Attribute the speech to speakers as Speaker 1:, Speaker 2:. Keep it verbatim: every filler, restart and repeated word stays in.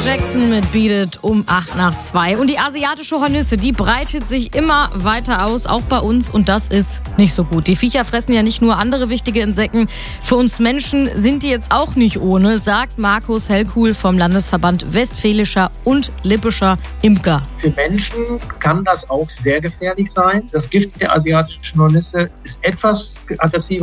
Speaker 1: Jackson mit Beat It um acht nach zwei. Und die asiatische Hornisse, die breitet sich immer weiter aus, auch bei uns. Und das ist nicht so gut. Die Viecher fressen ja nicht nur andere wichtige Insekten. Für uns Menschen sind die jetzt auch nicht ohne, sagt Markus Hellkuhl vom Landesverband Westfälischer und Lippischer Imker.
Speaker 2: Für Menschen kann das auch sehr gefährlich sein. Das Gift der asiatischen Hornisse ist etwas aggressiver